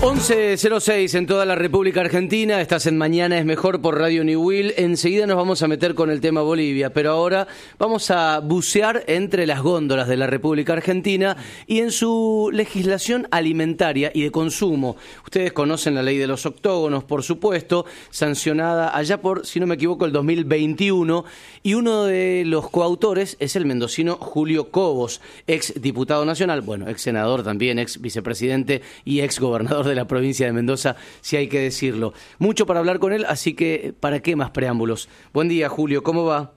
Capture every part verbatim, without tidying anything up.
once cero seis en toda la República Argentina, estás en Mañana es Mejor por Radio New Will. Enseguida nos vamos a meter con el tema Bolivia, pero ahora vamos a bucear entre las góndolas de la República Argentina y en su legislación alimentaria y de consumo. Ustedes conocen la ley de los octógonos, por supuesto, sancionada allá por, si no me equivoco, el dos mil veintiuno, y uno de los coautores es el mendocino Julio Cobos, ex diputado nacional, bueno, ex senador también, ex vicepresidente y ex gobernador de de la provincia de Mendoza, si hay que decirlo. Mucho para hablar con él, así que ¿para qué más preámbulos? Buen día, Julio, ¿cómo va?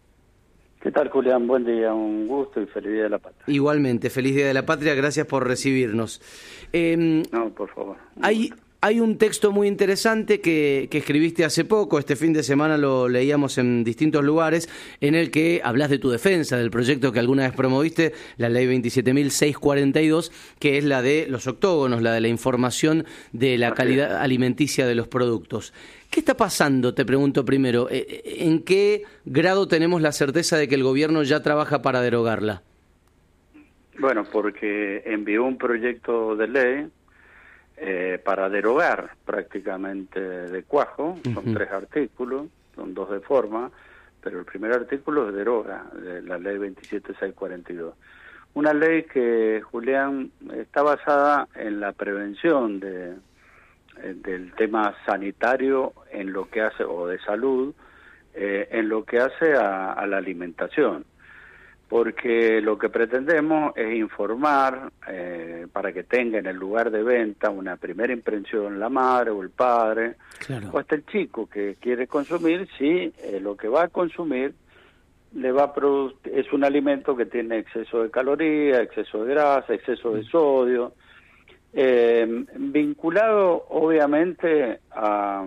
¿Qué tal, Julián? Buen día, un gusto y feliz Día de la Patria. Igualmente, feliz Día de la Patria, gracias por recibirnos. Eh, no, por favor. Hay... Hay un texto muy interesante que, que escribiste hace poco, este fin de semana lo leíamos en distintos lugares, en el que hablas de tu defensa, del proyecto que alguna vez promoviste, la ley veintisiete mil seiscientos cuarenta y dos, que es la de los octógonos, la de la información de la calidad alimenticia de los productos. ¿Qué está pasando, te pregunto primero? ¿En qué grado tenemos la certeza de que el gobierno ya trabaja para derogarla? Bueno, porque envió un proyecto de ley Eh, para derogar prácticamente de cuajo, son uh-huh. tres artículos, son dos de forma, pero el primer artículo es deroga de la ley veintisiete mil seiscientos cuarenta y dos. Una ley que, Julián, está basada en la prevención de, eh, del tema sanitario en lo que hace, o de salud, eh, en lo que hace a, a la alimentación. Porque lo que pretendemos es informar eh, para que tenga en el lugar de venta una primera impresión la madre o el padre, claro, o hasta el chico que quiere consumir, si eh, lo que va a consumir le va a producir, es un alimento que tiene exceso de calorías, exceso de grasa, exceso de sodio, eh, vinculado obviamente a,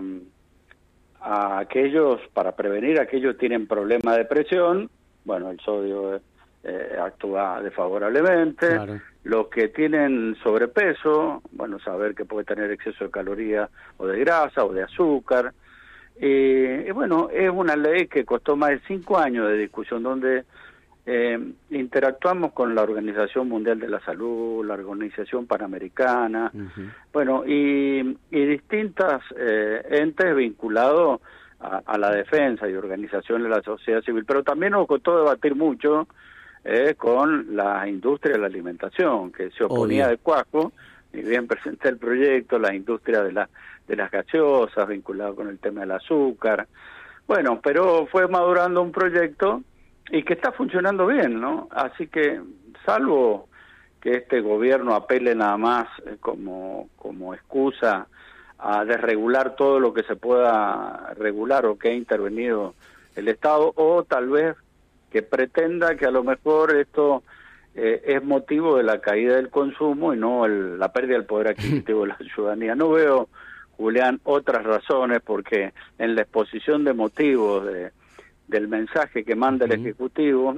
a aquellos, para prevenir a aquellos que tienen problemas de presión. Bueno, el sodio eh, actúa desfavorablemente. Claro. Los que tienen sobrepeso, bueno, saber que puede tener exceso de calorías o de grasa o de azúcar. Eh, y bueno, es una ley que costó más de cinco años de discusión, donde eh, interactuamos con la Organización Mundial de la Salud, la Organización Panamericana, uh-huh. bueno, y, y distintas eh, entes vinculados A, a la defensa y organizaciones de la sociedad civil, pero también nos costó debatir mucho eh, con la industria de la alimentación, que se oponía de cuajo, y bien presenté el proyecto, la industria de, la, de las gaseosas, vinculado con el tema del azúcar. Bueno, pero fue madurando un proyecto y que está funcionando bien, ¿no? Así que, salvo que este gobierno apele nada más eh, como, como excusa a desregular todo lo que se pueda regular o que ha intervenido el Estado, o tal vez que pretenda que a lo mejor esto eh, es motivo de la caída del consumo y no el, la pérdida del poder adquisitivo de la ciudadanía. No veo, Julián, otras razones, porque en la exposición de motivos de, del mensaje que manda el Ejecutivo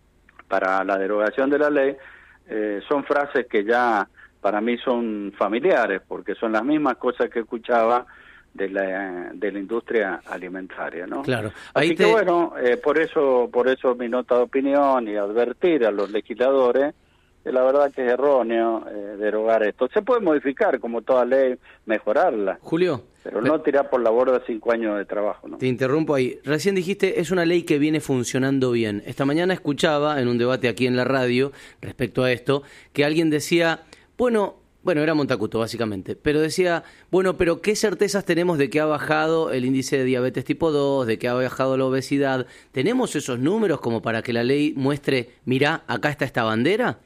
para la derogación de la ley, eh, son frases que ya para mí son familiares, porque son las mismas cosas que escuchaba de la de la industria alimentaria, ¿no? Claro. Así Ahí que te... bueno, eh, por eso por eso mi nota de opinión y advertir a los legisladores que la verdad que es erróneo eh, derogar esto. Se puede modificar, como toda ley, mejorarla. Julio, pero no tirar por la borda cinco años de trabajo, ¿no? Te interrumpo ahí. Recién dijiste, es una ley que viene funcionando bien. Esta mañana escuchaba en un debate aquí en la radio respecto a esto, que alguien decía, bueno, bueno, era Montacuto básicamente, pero decía, bueno, pero ¿qué certezas tenemos de que ha bajado el índice de diabetes tipo dos, de que ha bajado la obesidad? ¿Tenemos esos números como para que la ley muestre, mirá, acá está esta bandera?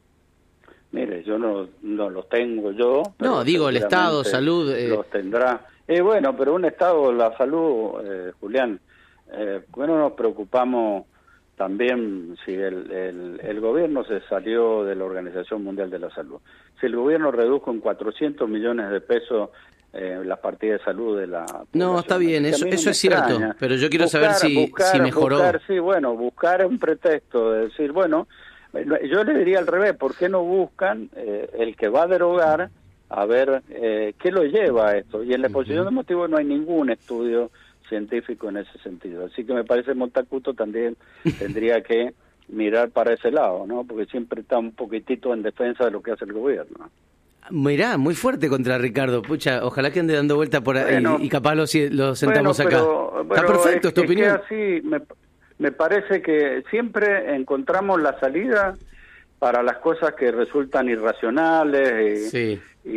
Mire, yo no, no los tengo yo. No, digo, el Estado, salud... Eh... Los tendrá. Eh, bueno, pero un Estado, la salud, eh, Julián, eh, bueno, nos preocupamos también si el, el, el gobierno se salió de la Organización Mundial de la Salud. Si el gobierno redujo en cuatrocientos millones de pesos eh, las partidas de salud de la población. No, está bien, eso, eso es cierto, pero yo quiero buscar, saber si, buscar, si mejoró. Buscar, sí, bueno, buscar un pretexto de decir, bueno, yo le diría al revés, ¿por qué no buscan eh, el que va a derogar a ver eh, qué lo lleva a esto? Y en la exposición uh-huh. de motivos no hay ningún estudio científico en ese sentido. Así que me parece Montacuto también tendría que mirar para ese lado, ¿no? Porque siempre está un poquitito en defensa de lo que hace el gobierno. Mirá, muy fuerte contra Ricardo. Pucha, ojalá que ande dando vuelta por ahí bueno, y, y capaz lo, lo sentamos bueno, pero, acá. Bueno, Está perfecto, es tu es opinión. Que así me, me parece que siempre encontramos la salida para las cosas que resultan irracionales y, sí.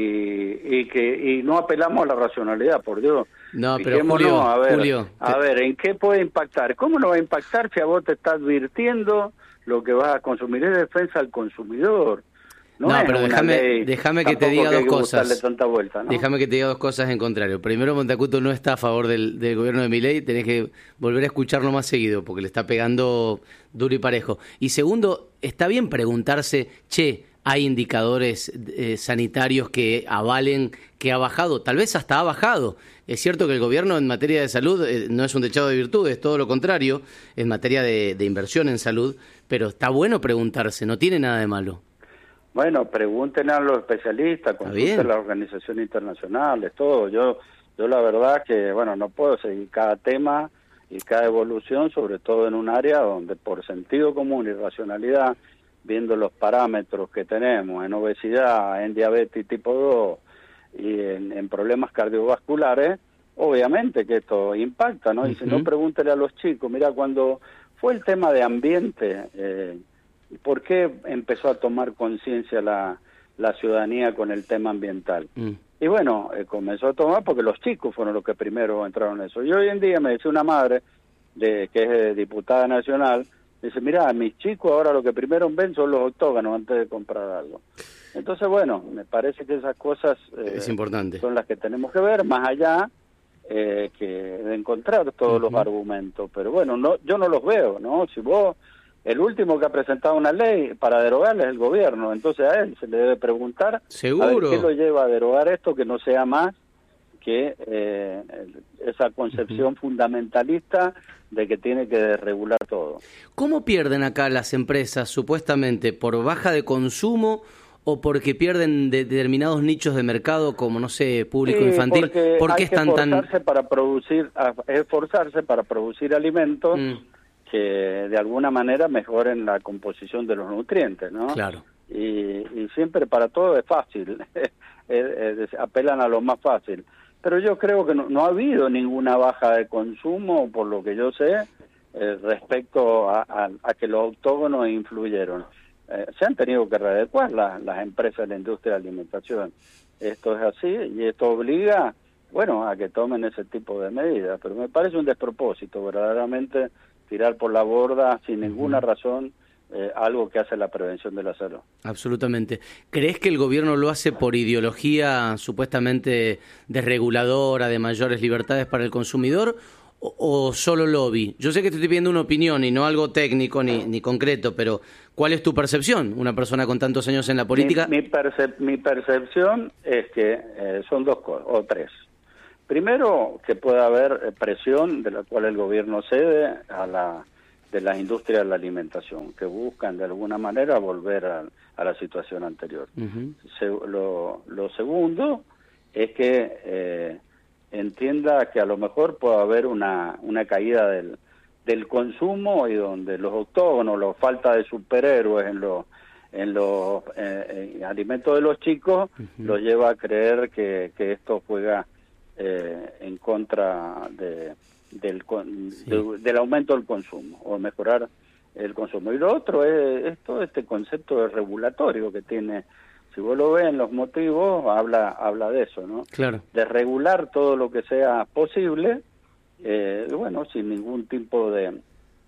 y, y que y no apelamos a la racionalidad, por Dios. No, pero Julio, a ver, Julio, a te... ver, ¿en qué puede impactar? ¿Cómo no va a impactar si a vos te está advirtiendo lo que vas a consumir? Es defensa al consumidor. No, no pero déjame déjame que te diga que dos cosas. Tanta vuelta, ¿no? Déjame que te diga dos cosas en contrario. Primero, Monteacuto no está a favor del, del gobierno de Milei, tenés que volver a escucharlo más seguido porque le está pegando duro y parejo. Y segundo, está bien preguntarse, che, hay indicadores eh, sanitarios que avalen que ha bajado, tal vez hasta ha bajado. Es cierto que el gobierno en materia de salud eh, no es un techado de virtudes, todo lo contrario, en materia de, de inversión en salud, pero está bueno preguntarse, no tiene nada de malo. Bueno, pregúntenle a los especialistas, consulten a las organizaciones internacionales, todo. Yo, yo la verdad que, bueno, no puedo seguir cada tema y cada evolución, sobre todo en un área donde por sentido común y racionalidad, viendo los parámetros que tenemos en obesidad, en diabetes tipo dos y en, en problemas cardiovasculares, obviamente que esto impacta, ¿no? Uh-huh. Y si no, pregúntele a los chicos, mira, cuando fue el tema de ambiente, eh, ¿por qué empezó a tomar conciencia la, la ciudadanía con el tema ambiental? Uh-huh. Y bueno, eh, comenzó a tomar porque los chicos fueron los que primero entraron en eso. Y hoy en día me dice una madre, de que es eh, diputada nacional, dice, mira, mis chicos ahora lo que primero ven son los octógonos antes de comprar algo. Entonces, bueno, me parece que esas cosas eh, es importante. Son las que tenemos que ver, más allá eh, que de encontrar todos uh-huh. los argumentos. Pero bueno, no, yo no los veo, ¿no? Si vos, el último que ha presentado una ley para derogarla es el gobierno, entonces a él se le debe preguntar ¿Seguro? A ver qué lo lleva a derogar esto, que no sea más que eh, esa concepción uh-huh. fundamentalista de que tiene que regular todo. ¿Cómo pierden acá las empresas, supuestamente, por baja de consumo o porque pierden de determinados nichos de mercado, como, no sé, público sí, infantil? ¿Por qué están tan...? Esforzarse para producir, esforzarse para producir alimentos mm. que de alguna manera mejoren la composición de los nutrientes, ¿no? Claro. Y, y siempre para todo es fácil, es, es, apelan a lo más fácil. Pero yo creo que no, no ha habido ninguna baja de consumo, por lo que yo sé, eh, respecto a, a, a que los octógonos influyeron. Eh, se han tenido que readecuar las, las empresas de la industria de la alimentación. Esto es así y esto obliga, bueno, a que tomen ese tipo de medidas. Pero me parece un despropósito, verdaderamente, tirar por la borda sin ninguna uh-huh. razón Eh, algo que hace la prevención de la salud. Absolutamente. ¿Crees que el gobierno lo hace por ideología supuestamente desreguladora, de mayores libertades para el consumidor, o, o solo lobby? Yo sé que te estoy pidiendo una opinión y no algo técnico ni, ni concreto, pero ¿cuál es tu percepción? Una persona con tantos años en la política. Mi, mi, percep- mi percepción es que eh, son dos cosas, o tres. Primero, que puede haber presión de la cual el gobierno cede a la de las industrias de la alimentación, que buscan de alguna manera volver a, a la situación anterior. Uh-huh. Se, lo, lo segundo es que eh, entienda que a lo mejor puede haber una, una caída del, del consumo y donde los octógonos, la falta de superhéroes en los en los eh, en alimentos de los chicos, uh-huh. los lleva a creer que, que esto juega eh, en contra de Del, sí. de, del aumento del consumo o mejorar el consumo. Y lo otro es, es todo este concepto de regulatorio que tiene, si vos lo ves en los motivos, habla habla de eso, ¿no? Claro. De regular todo lo que sea posible, eh, bueno, sin ningún tipo de,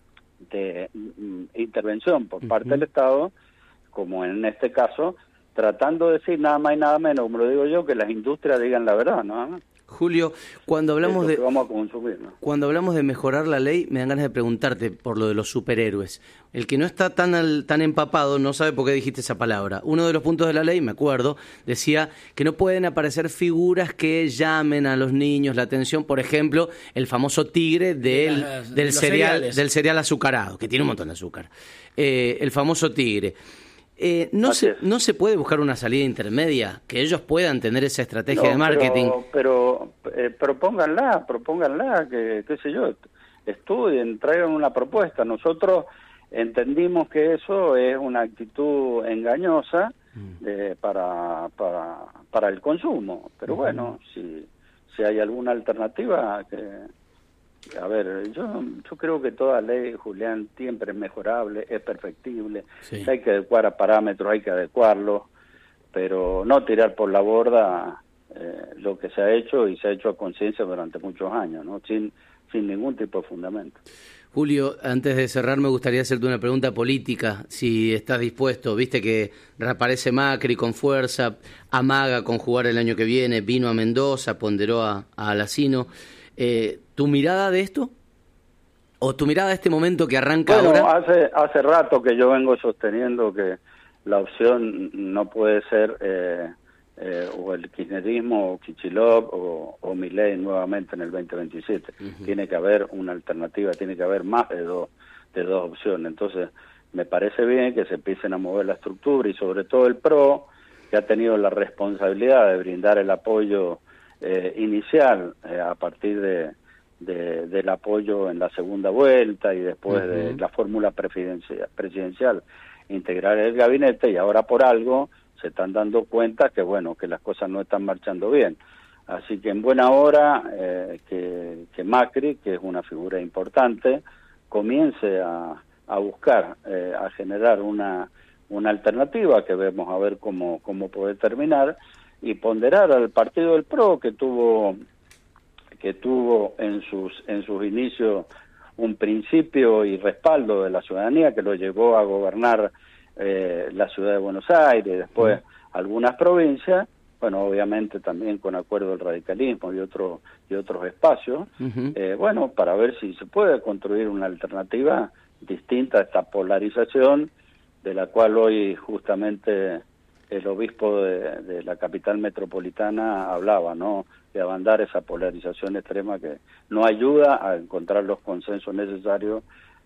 de mm, intervención por uh-huh. parte del Estado, como en este caso, tratando de decir nada más y nada menos, como lo digo yo, que las industrias digan la verdad, ¿no? Julio, cuando hablamos de vamos a consumir, ¿no? cuando hablamos de mejorar la ley, me dan ganas de preguntarte por lo de los superhéroes. El que no está tan al, tan empapado no sabe por qué dijiste esa palabra. Uno de los puntos de la ley, me acuerdo, decía que no pueden aparecer figuras que llamen a los niños la atención. Por ejemplo, el famoso tigre del, de las, del, de cereal, del cereal azucarado, que tiene un montón de azúcar. Eh, el famoso tigre. Eh, no, se, ¿No se puede buscar una salida intermedia? Que ellos puedan tener esa estrategia no, de marketing. Pero, pero eh, propónganla, propónganla, que qué sé yo, estudien, traigan una propuesta. Nosotros entendimos que eso es una actitud engañosa eh, para, para, para el consumo. Pero uh-huh. bueno, si, si hay alguna alternativa que... A ver, yo yo creo que toda ley, Julián, siempre es mejorable, es perfectible, sí. Hay que adecuar a parámetros, hay que adecuarlos, pero no tirar por la borda eh, lo que se ha hecho y se ha hecho a conciencia durante muchos años, ¿no? Sin, sin ningún tipo de fundamento. Julio, antes de cerrar me gustaría hacerte una pregunta política, si estás dispuesto. Viste que reaparece Macri con fuerza, amaga con jugar el año que viene, vino a Mendoza, ponderó a, a Alacino. Eh, ¿Tu mirada de esto? ¿O tu mirada de este momento que arranca bueno, ahora? Hace, hace rato que yo vengo sosteniendo que la opción no puede ser eh, eh, o el kirchnerismo o Kicillof o, o Milei nuevamente en el veinte veintisiete. Uh-huh. Tiene que haber una alternativa, tiene que haber más de dos, de dos opciones. Entonces, me parece bien que se empiecen a mover la estructura y sobre todo el P R O, que ha tenido la responsabilidad de brindar el apoyo Eh, inicial eh, a partir de, de del apoyo en la segunda vuelta y después uh-huh. de la fórmula presidencial, presidencial integrar el gabinete, y ahora por algo se están dando cuenta que bueno, que las cosas no están marchando bien. Así que en buena hora eh, que, que Macri, que es una figura importante, comience a, a buscar, eh, a generar una, una alternativa que vemos a ver cómo, cómo puede terminar, y ponderar al partido del P R O que tuvo que tuvo en sus en sus inicios un principio y respaldo de la ciudadanía que lo llevó a gobernar eh, la ciudad de Buenos Aires, después uh-huh. algunas provincias, bueno, obviamente también con acuerdo del radicalismo y otros y otros espacios, uh-huh. eh, bueno, para ver si se puede construir una alternativa distinta a esta polarización de la cual hoy justamente el obispo de, de la capital metropolitana hablaba, ¿no?, de abandonar esa polarización extrema que no ayuda a encontrar los consensos necesarios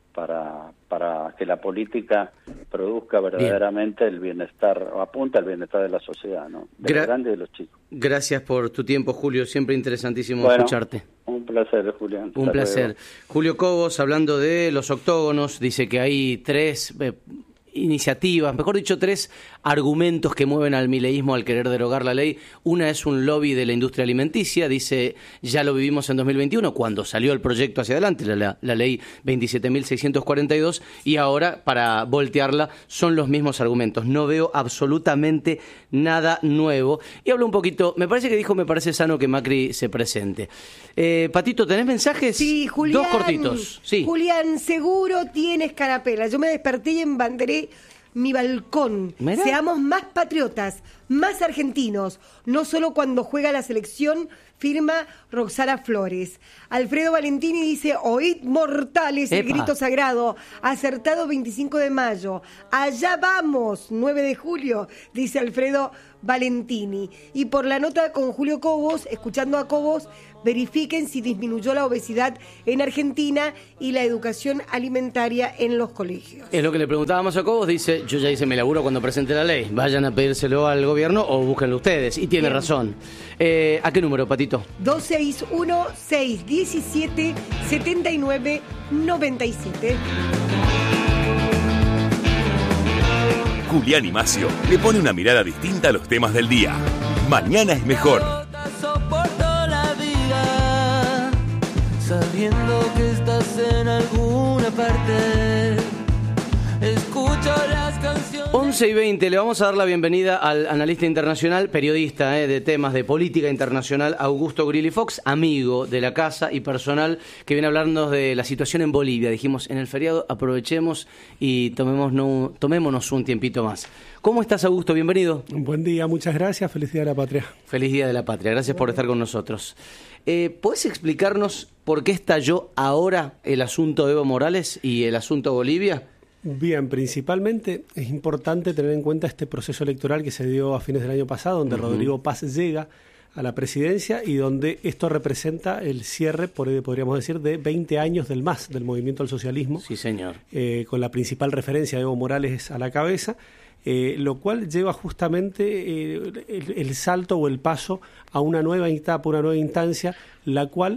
para para que la política produzca verdaderamente Bien. el bienestar, o apunta al bienestar de la sociedad, ¿no?, de Gra- los grandes y de los chicos. Gracias por tu tiempo, Julio, siempre interesantísimo bueno, escucharte. Un placer, Julián. Un Hasta placer. Luego. Julio Cobos, hablando de los octógonos, dice que hay tres... Eh, iniciativas, mejor dicho, tres argumentos que mueven al mileísmo al querer derogar la ley. Una es un lobby de la industria alimenticia, dice, ya lo vivimos en dos mil veintiuno, cuando salió el proyecto hacia adelante, la, la ley veintisiete mil seiscientos cuarenta y dos, y ahora, para voltearla, son los mismos argumentos. No veo absolutamente nada nuevo. Y hablo un poquito, me parece que dijo, me parece sano que Macri se presente. Eh, Patito, ¿tenés mensajes? Sí, Julián. Dos cortitos. Sí. Julián, seguro tienes carapela. Yo me desperté y embanderé mi balcón. ¿Mira? Seamos más patriotas, más argentinos, no solo cuando juega la selección, firma Roxana Flores. Alfredo Valentini dice, oíd mortales, el Epa. grito sagrado, acertado veinticinco de mayo, allá vamos, nueve de julio, dice Alfredo Valentini. Y por la nota con Julio Cobos, escuchando a Cobos, verifiquen si disminuyó la obesidad en Argentina y la educación alimentaria en los colegios. Es lo que le preguntábamos a Cobos, dice, yo ya hice mi laburo cuando presente la ley, vayan a pedírselo al gobierno o búsquenlo ustedes, y tiene Bien. razón. Eh, ¿A qué número, Patito? dos seis uno, seis uno siete, siete nueve nueve siete. Julián y Macio le pone una mirada distinta a los temas del día. Mañana es mejor. Sabiendo que estás en alguna parte, escucho las canciones. once y veinte, le vamos a dar la bienvenida al analista internacional, periodista eh, de temas de política internacional, Augusto Grilli Fox, amigo de la casa y personal, que viene a hablarnos de la situación en Bolivia. Dijimos, en el feriado aprovechemos y tomemos no, tomémonos un tiempito más. ¿Cómo estás, Augusto? Bienvenido. Un buen día, muchas gracias. Feliz Día de la Patria. Feliz Día de la Patria. Gracias por estar con nosotros. Eh, ¿Podés explicarnos por qué estalló ahora el asunto de Evo Morales y el asunto Bolivia? Bien, principalmente es importante tener en cuenta este proceso electoral que se dio a fines del año pasado, donde uh-huh. Rodrigo Paz llega a la presidencia y donde esto representa el cierre, podríamos decir, de veinte años del M A S, del Movimiento al Socialismo. Sí, señor. Eh, con la principal referencia de Evo Morales a la cabeza. Eh, lo cual lleva justamente eh, el, el salto o el paso a una nueva etapa, una nueva instancia, la cual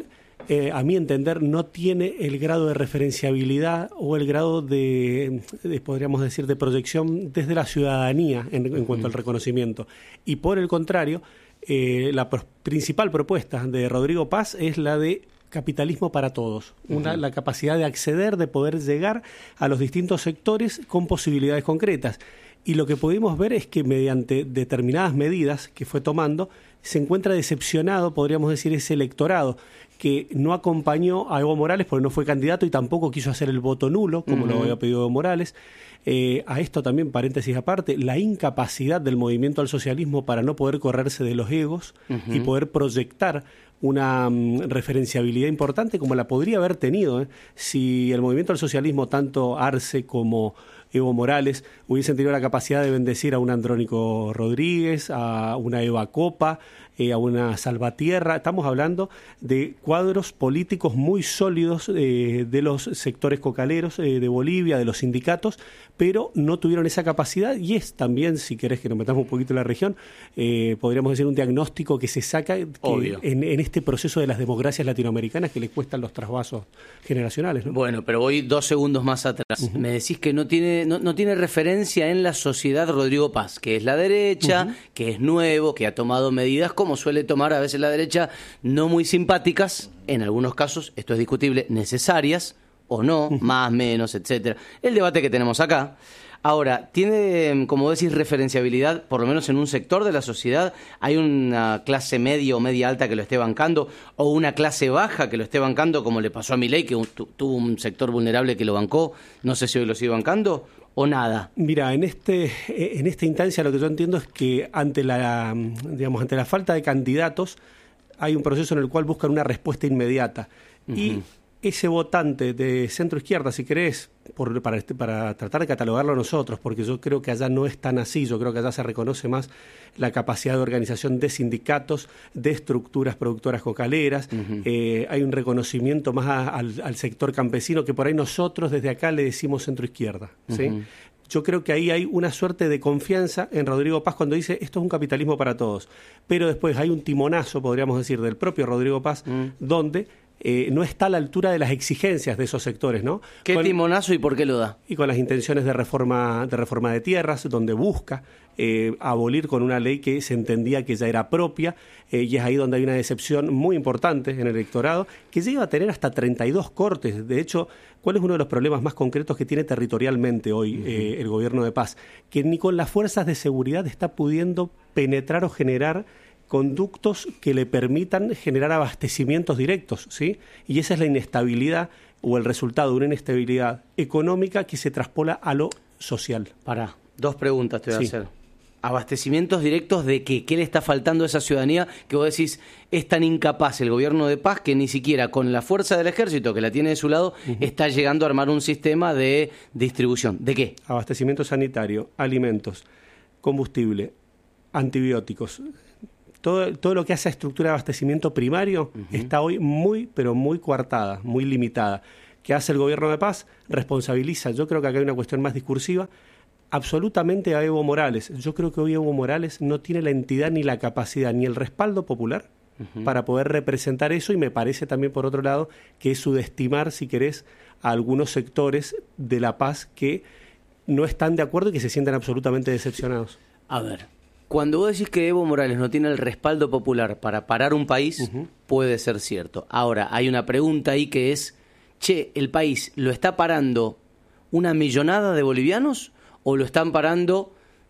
eh, a mi entender, no tiene el grado de referenciabilidad o el grado de, de podríamos decir, de proyección desde la ciudadanía en, en cuanto al reconocimiento. Y por el contrario, eh, la pro- principal propuesta de Rodrigo Paz es la de capitalismo para todos, una, uh-huh. la capacidad de acceder, de poder llegar a los distintos sectores con posibilidades concretas. Y lo que pudimos ver es que mediante determinadas medidas que fue tomando, se encuentra decepcionado, podríamos decir, ese electorado que no acompañó a Evo Morales porque no fue candidato y tampoco quiso hacer el voto nulo, como uh-huh. lo había pedido Evo Morales. Eh, a esto también, paréntesis aparte, la incapacidad del movimiento al socialismo para no poder correrse de los egos uh-huh. y poder proyectar una um, referenciabilidad importante como la podría haber tenido ¿eh? si el movimiento al socialismo, tanto Arce como Evo Morales, hubiesen tenido la capacidad de bendecir a un Andrónico Rodríguez, a una Eva Copa, eh, a una Salvatierra. Estamos hablando de cuadros políticos muy sólidos eh, de los sectores cocaleros eh, de Bolivia, de los sindicatos, pero no tuvieron esa capacidad y es también, si querés que nos metamos un poquito en la región, eh, podríamos decir un diagnóstico que se saca que en, en este proceso de las democracias latinoamericanas que les cuestan los trasvasos generacionales, ¿no? Bueno, pero voy dos segundos más atrás. Uh-huh. Me decís que no tiene, no, no tiene referencia en la sociedad Rodrigo Paz, que es la derecha, uh-huh. que es nuevo, que ha tomado medidas como suele tomar a veces la derecha, no muy simpáticas, en algunos casos, esto es discutible, necesarias o no, uh-huh. más, menos, etcétera. El debate que tenemos acá. Ahora, ¿tiene, como decís, referenciabilidad, por lo menos en un sector de la sociedad? ¿Hay una clase media o media alta que lo esté bancando? ¿O una clase baja que lo esté bancando, como le pasó a Milei, que tu, tuvo un sector vulnerable que lo bancó? No sé si hoy lo sigue bancando o nada. Mira, en este en esta instancia lo que yo entiendo es que ante la, digamos, ante la falta de candidatos hay un proceso en el cual buscan una respuesta inmediata. Uh-huh. Y ese votante de centro-izquierda, si querés, por, para, este, para tratar de catalogarlo nosotros, porque yo creo que allá no es tan así, yo creo que allá se reconoce más la capacidad de organización de sindicatos, de estructuras productoras cocaleras, uh-huh. eh, hay un reconocimiento más a, al, al sector campesino que por ahí nosotros desde acá le decimos centro-izquierda, ¿sí? Uh-huh. Yo creo que ahí hay una suerte de confianza en Rodrigo Paz cuando dice esto es un capitalismo para todos, pero después hay un timonazo, podríamos decir, del propio Rodrigo Paz, uh-huh. donde Eh, no está a la altura de las exigencias de esos sectores, ¿no? ¿Qué con, timonazo y por qué lo da? Y con las intenciones de reforma de reforma de tierras, donde busca eh, abolir con una ley que se entendía que ya era propia, eh, y es ahí donde hay una decepción muy importante en el electorado, que llega a tener hasta treinta y dos cortes. De hecho, ¿cuál es uno de los problemas más concretos que tiene territorialmente hoy uh-huh. eh, el gobierno de Paz? Que ni con las fuerzas de seguridad está pudiendo penetrar o generar conductos que le permitan generar abastecimientos directos, ¿sí? Y esa es la inestabilidad o el resultado de una inestabilidad económica que se traspola a lo social. Pará, dos preguntas te voy sí. a hacer. ¿Abastecimientos directos de qué? ¿Qué le está faltando a esa ciudadanía que vos decís es tan incapaz el gobierno de Paz que ni siquiera con la fuerza del ejército que la tiene de su lado uh-huh. está llegando a armar un sistema de distribución? ¿De qué? Abastecimiento sanitario, alimentos, combustible, antibióticos. Todo, todo lo que hace a estructura de abastecimiento primario uh-huh. está hoy muy, pero muy coartada, muy limitada. ¿Qué hace el gobierno de Paz? Responsabiliza, yo creo que acá hay una cuestión más discursiva, absolutamente a Evo Morales. Yo creo que hoy Evo Morales no tiene la entidad ni la capacidad ni el respaldo popular uh-huh. para poder representar eso, y me parece también, por otro lado, que es subestimar, si querés, a algunos sectores de La Paz que no están de acuerdo y que se sienten absolutamente decepcionados. A ver, cuando vos decís que Evo Morales no tiene el respaldo popular para parar un país, uh-huh. puede ser cierto. Ahora, hay una pregunta ahí que es, che, ¿el país lo está parando una millonada de bolivianos o lo están parando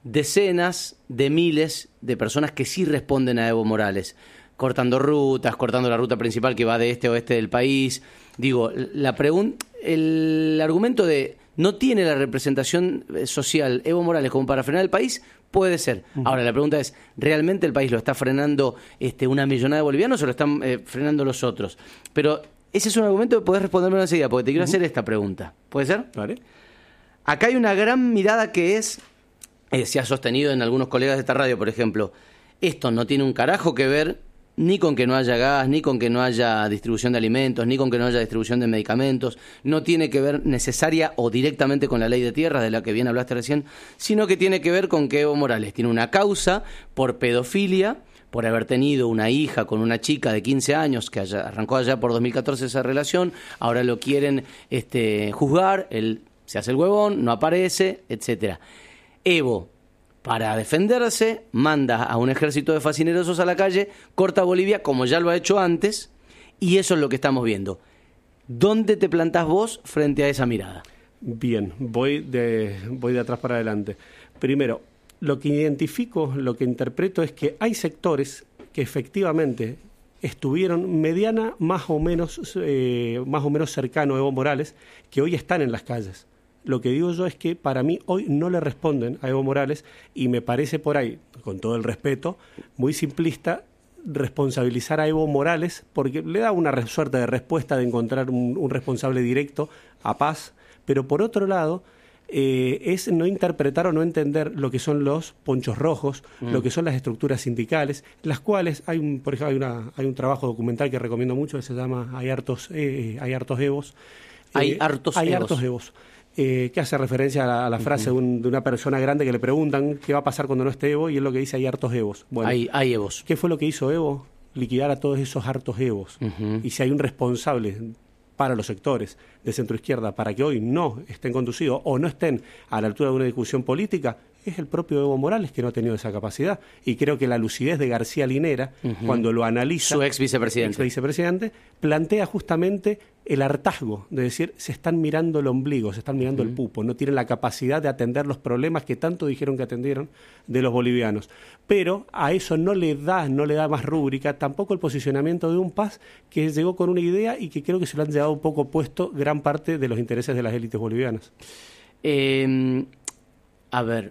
decenas de miles de personas que sí responden a Evo Morales? Cortando rutas, cortando la ruta principal que va de este a oeste del país. Digo, la pregunta, el argumento de no tiene la representación social Evo Morales como para frenar el país, puede ser. Uh-huh. Ahora, la pregunta es, ¿realmente el país lo está frenando este, una millonada de bolivianos o lo están eh, frenando los otros? Pero ese es un argumento que podés responderme enseguida, porque te quiero uh-huh. hacer esta pregunta. ¿Puede ser? Vale. Acá hay una gran mirada que es, eh, se ha sostenido en algunos colegas de esta radio, por ejemplo, esto no tiene un carajo que ver ni con que no haya gas, ni con que no haya distribución de alimentos, ni con que no haya distribución de medicamentos, no tiene que ver necesaria o directamente con la ley de tierras, de la que bien hablaste recién, sino que tiene que ver con que Evo Morales tiene una causa por pedofilia, por haber tenido una hija con una chica de quince años que haya, arrancó allá por dos mil catorce esa relación, ahora lo quieren este, juzgar, él se hace el huevón, no aparece, etcétera. Evo, para defenderse, manda a un ejército de fascinerosos a la calle, corta a Bolivia como ya lo ha hecho antes, y eso es lo que estamos viendo. ¿Dónde te plantás vos frente a esa mirada? Bien, voy de, voy de atrás para adelante. Primero, lo que identifico, lo que interpreto es que hay sectores que efectivamente estuvieron mediana, más o menos, eh, más o menos cercano a Evo Morales, que hoy están en las calles. Lo que digo yo es que para mí hoy no le responden a Evo Morales y me parece por ahí, con todo el respeto, muy simplista responsabilizar a Evo Morales porque le da una re- suerte de respuesta de encontrar un, un responsable directo a Paz, pero por otro lado eh, es no interpretar o no entender lo que son los ponchos rojos, mm. lo que son las estructuras sindicales, las cuales hay un, por ejemplo, hay, una, hay un trabajo documental que recomiendo mucho que se llama Hay hartos, eh, hay hartos Evos. Hay eh, hartos hay Evos. hartos Evos. Eh, que hace referencia a la, a la frase uh-huh. de, un, de una persona grande que le preguntan qué va a pasar cuando no esté Evo, y es lo que dice: hay hartos Evos. Bueno, hay, hay Evos. ¿Qué fue lo que hizo Evo? Liquidar a todos esos hartos Evos. Uh-huh. Y si hay un responsable para los sectores de centroizquierda para que hoy no estén conducidos o no estén a la altura de una discusión política, es el propio Evo Morales, que no ha tenido esa capacidad. Y creo que la lucidez de García Linera, uh-huh. cuando lo analiza, su ex vicepresidente. ex vicepresidente, plantea justamente el hartazgo de decir: se están mirando el ombligo, se están mirando uh-huh. el pupo, no tienen la capacidad de atender los problemas que tanto dijeron que atendieron de los bolivianos. Pero a eso no le da, no le da más rúbrica tampoco el posicionamiento de un Paz que llegó con una idea y que creo que se lo han llevado un poco puesto gran parte de los intereses de las élites bolivianas. Eh, a ver,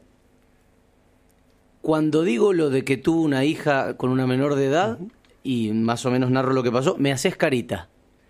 cuando digo lo de que tuvo una hija con una menor de edad, uh-huh. y más o menos narro lo que pasó, me haces carita.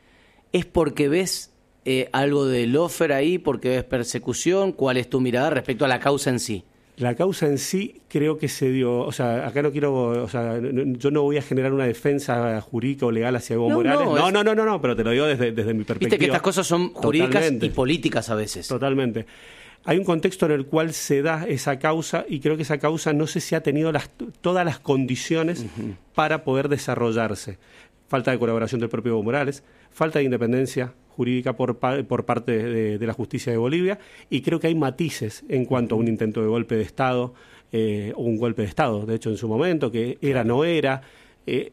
¿Es porque ves eh, algo de lofer ahí, porque ves persecución? ¿Cuál es tu mirada respecto a la causa en sí? La causa en sí creo que se dio, o sea, acá no quiero, o sea, no, yo no voy a generar una defensa jurídica o legal hacia Evo no, Morales. No, no, es... no, no, no, no, pero te lo digo desde, desde mi perspectiva. Viste que estas cosas son jurídicas Totalmente. Y políticas a veces. Totalmente. Hay un contexto en el cual se da esa causa y creo que esa causa no sé si ha tenido las, todas las condiciones uh-huh. para poder desarrollarse. Falta de colaboración del propio Evo Morales, falta de independencia jurídica por, por parte de, de la justicia de Bolivia, y creo que hay matices en cuanto a un intento de golpe de Estado, eh, o un golpe de Estado, de hecho en su momento, que era, no era... Eh,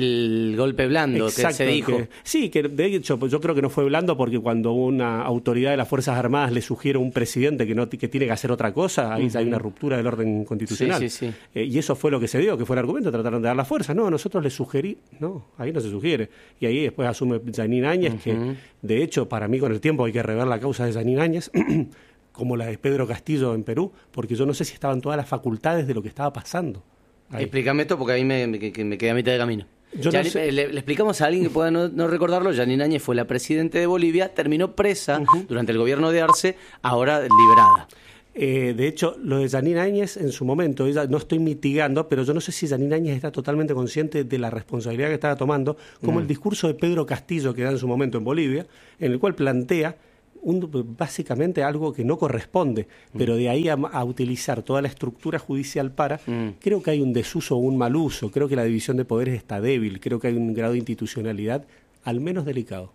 el golpe blando, exacto, que se dijo. Que, sí, que de hecho yo creo que no fue blando porque cuando una autoridad de las Fuerzas Armadas le sugiere a un presidente que no que tiene que hacer otra cosa, ahí uh-huh. hay una ruptura del orden constitucional. Sí, sí, sí. Eh, y eso fue lo que se dio, que fue el argumento, trataron de dar la fuerza. No, nosotros le sugerí, no, ahí no se sugiere. Y ahí después asume Yanín Áñez, uh-huh. que de hecho para mí con el tiempo hay que rever la causa de Yanín Áñez, como la de Pedro Castillo en Perú, porque yo no sé si estaban todas las facultades de lo que estaba pasando. Ahí. Explícame esto porque ahí me, me, me quedé a mitad de camino. Yo ya, no sé. le, le explicamos a alguien que pueda no, no recordarlo. Yanín Áñez fue la presidenta de Bolivia, terminó presa uh-huh. durante el gobierno de Arce, ahora liberada. Eh, de hecho, lo de Yanín Áñez en su momento, ella, no estoy mitigando, pero yo no sé si Yanín Áñez está totalmente consciente de la responsabilidad que estaba tomando, como mm. el discurso de Pedro Castillo que da en su momento en Bolivia, en el cual plantea Un, básicamente algo que no corresponde, mm. pero de ahí a, a utilizar toda la estructura judicial para, mm. creo que hay un desuso o un mal uso, creo que la división de poderes está débil, creo que hay un grado de institucionalidad al menos delicado.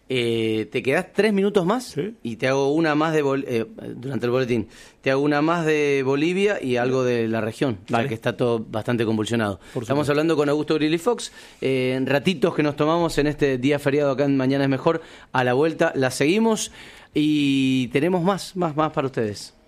Eh, te quedás tres minutos más ¿Sí? y te hago una más de Bol- eh, durante el boletín, te hago una más de Bolivia y algo de la región, ya que está todo bastante convulsionado. Estamos hablando con Augusto Grilli Fox, eh, en ratitos que nos tomamos en este día feriado acá en Mañana es Mejor. A la vuelta la seguimos y tenemos más, más, más para ustedes.